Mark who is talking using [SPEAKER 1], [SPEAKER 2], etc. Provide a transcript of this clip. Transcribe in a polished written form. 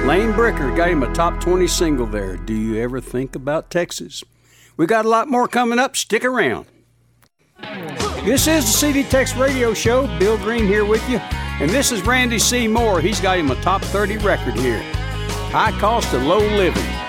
[SPEAKER 1] Lane Bricker got him a top 20 single there. Do you ever think about Texas? We got a lot more coming up. Stick around. This is the CD Tex Radio Show. Bill Green here with you. And this is Randy C. Moore. He's got him a top 30 record here. High Cost of Low Living.